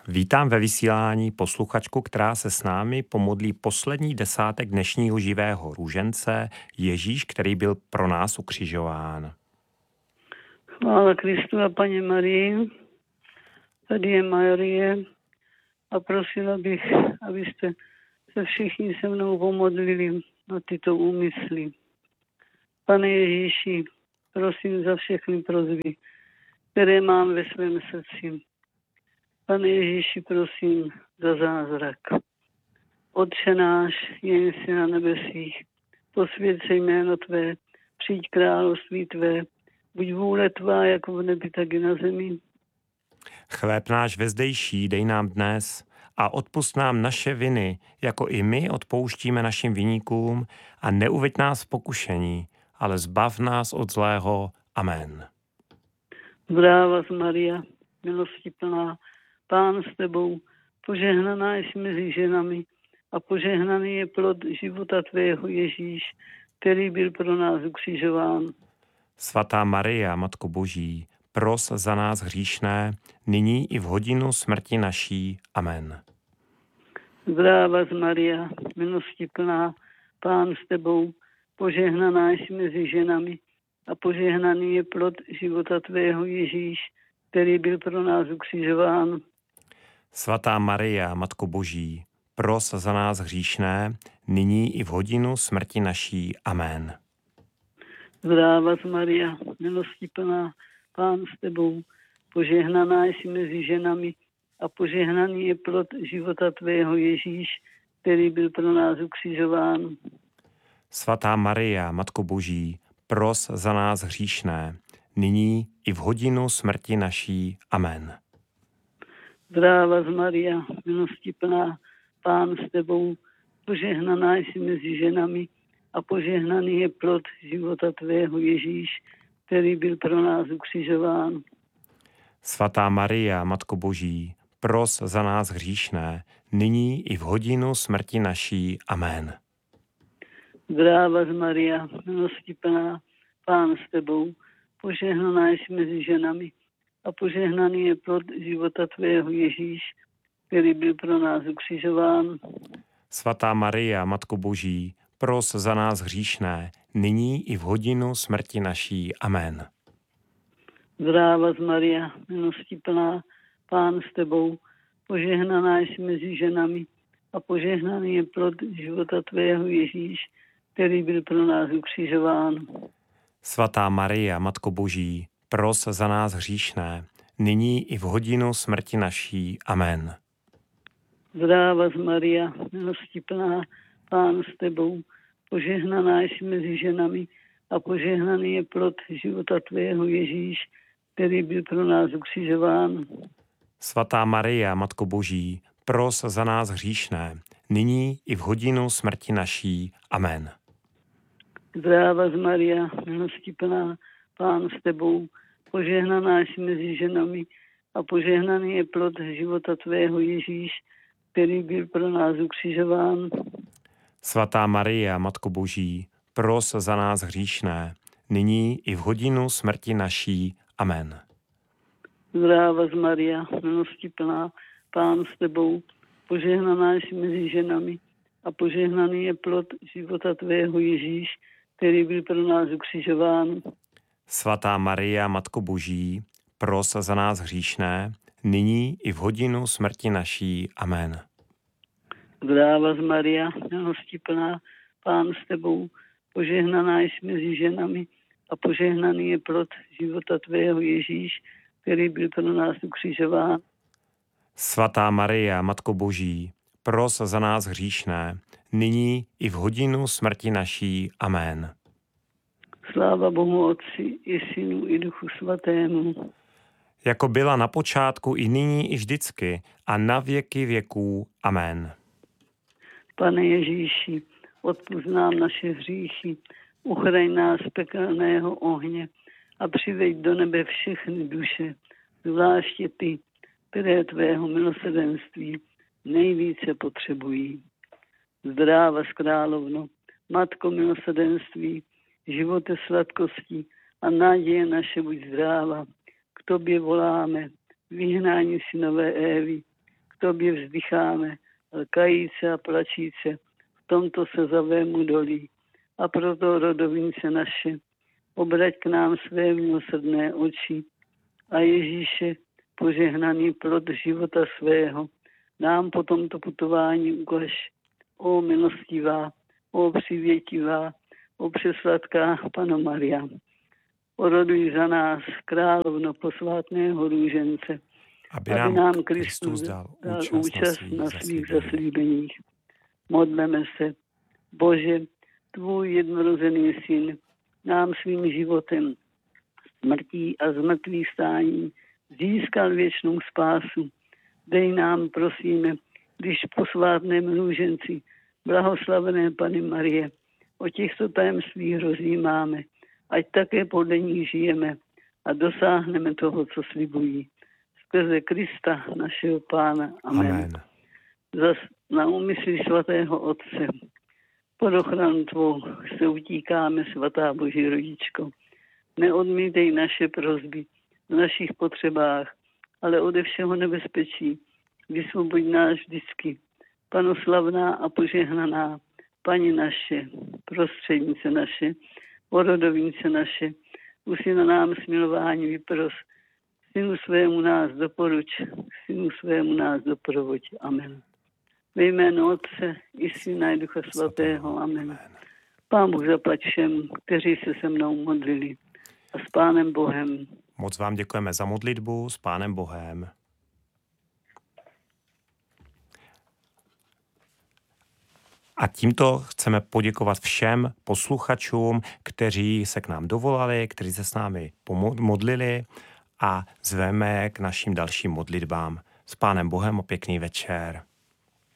Vítám ve vysílání posluchačku, která se s námi pomodlí poslední desátek dnešního živého růžence, Ježíš, který byl pro nás ukřižován. Chvála Kristu a Paně Marii. Tady je Marie a prosila bych, abyste se všichni se mnou pomodlili na tyto úmysly. Pane Ježíši, prosím za všechny prosby, které mám ve svém srdci. Pane Ježíši, prosím za zázrak. Otče náš, jen jsi na nebesích, posvěť se jméno Tvé, přijď království Tvé, buď vůle Tvá jako v nebi, tak i na zemi. Chléb náš vezdejší dej nám dnes a odpusť nám naše viny, jako i my odpouštíme našim viníkům, a neuveď nás v pokušení, ale zbav nás od zlého. Amen. Zdráva z Maria, milosti plná, Pán s Tebou, požehnaná jsi mezi ženami a požehnaný je plod života Tvého Ježíš, který byl pro nás ukřižován. Svatá Maria, Matko Boží, pros za nás hříšné, nyní i v hodinu smrti naší. Amen. Zdráva z Maria, milosti plná, Pán s Tebou, požehnaná jsi mezi ženami a požehnaný je plod života Tvého Ježíš, který byl pro nás ukřižován. Svatá Maria, Matko Boží, pros za nás hříšné, nyní i v hodinu smrti naší. Amen. Zdráva z Maria, milosti plná, Pán s Tebou, požehnaná jsi mezi ženami a požehnaný je plod života Tvého Ježíš, který byl pro nás ukřižován. Svatá Maria, Matko Boží, pros za nás hříšné, nyní i v hodinu smrti naší. Amen. Zdráva z Maria, milosti plná, Pán s Tebou, požehnaná jsi mezi ženami a požehnaný je plod života Tvého Ježíš, který byl pro nás ukřižován. Svatá Maria, Matko Boží, pros za nás hříšné, nyní i v hodinu smrti naší. Amen. Zdráva z Maria, milosti plná, Pán s Tebou, požehnaná jsi mezi ženami a požehnaný je plod života Tvého Ježíš, který byl pro nás ukřižován. Svatá Maria, Matko Boží, pros za nás hříšné, nyní i v hodinu smrti naší. Amen. Zdráva z Maria, milosti plná, Pán s Tebou, požehnaná jsi mezi ženami a požehnaný je plod života Tvého Ježíš, který byl pro nás ukřižován. Svatá Maria, Matko Boží, pros za nás hříšné, nyní i v hodinu smrti naší. Amen. Zdráva z Maria, milosti plná, Pán s Tebou, požehnaná jsi mezi ženami a požehnaný je plod života Tvého Ježíš, který byl pro nás ukřižován. Svatá Maria, Matko Boží, pros za nás hříšné, nyní i v hodinu smrti naší. Amen. Zdráva z Maria, milosti plná, Pán s Tebou, požehnaná jsi mezi ženami a požehnaný je plod života Tvého Ježíš, který byl pro nás ukřižován. Svatá Maria, Matko Boží, pros za nás hříšné, nyní i v hodinu smrti naší. Amen. Zdráva z Maria, milosti plná, Pán s Tebou, požehnaná jsi mezi ženami a požehnaný je plod života Tvého Ježíš, který byl pro nás ukřižován. Svatá Maria, Matko Boží, pros za nás hříšné, nyní i v hodinu smrti naší. Amen. Zdráva z Maria, milosti plná, Pán s Tebou, požehnaná jsi mezi ženami a požehnaný je plod života Tvého Ježíš, který byl pro nás ukřižován. Svatá Maria, Matko Boží, pros za nás hříšné, nyní i v hodinu smrti naší. Amen. Sláva Bohu Otci i Synu i Duchu Svatému. Jako byla na počátku, i nyní, i vždycky, a na věky věků. Amen. Pane Ježíši, odpusť nám naše hříchy, uchraň nás z pekelného ohně a přiveď do nebe všechny duše, zvláště ty, které Tvého milosrdenství nejvíce potřebují. Zdráva z královno, Matko milosrdenství, živote sladkosti a naděje naše buď zdráva. K Tobě voláme, vyhnání synové Évy, k tobě vzdycháme, lkajíce a plačíce, v tomto se zavému dolí. A proto, rodovince naše, obrať k nám své milosrdné oči a Ježíše, požehnaný plod života svého, nám po tomto putování ukaž, ó milostivá, ó přivětivá, ó přesladká Panno Maria. Oroduj za nás, královno posvátného růžence, aby nám Kristus dal účast na svých zaslíbeních. Modleme se, Bože, tvůj jednorozený syn nám svým životem, smrtí a zmrtvých stáním získal věčnou spásu. Dej nám, prosíme, když posvátném růženci, blahoslavené Panny Marie, o těchto tajemstvích rozjímáme, ať také podle nich žijeme a dosáhneme toho, co slibují. Skrze Krista, našeho Pána. Amen. Amen. Zas na úmysly svatého Otce, pod ochranu tvou se utíkáme, svatá Boží rodičko. Neodmítej naše prosby v našich potřebách, ale ode všeho nebezpečí. Vysvoboď nás vždycky. Pano slavná a požehnaná, Pani naše, prostřednice naše, orodovince naše, usina nám smilování vypros, synu svému nás doporuč, synu svému nás doprovoď. Amen. Ve jménu Otce i Syna i Ducha Svatého. Amen. Pán Bůh zaplať všem, kteří se se mnou modlili. A s Pánem Bohem. Moc vám děkujeme za modlitbu, s Pánem Bohem. A tímto chceme poděkovat všem posluchačům, kteří se k nám dovolali, kteří se s námi modlili a zveme k našim dalším modlitbám. S Pánem Bohem a pěkný večer.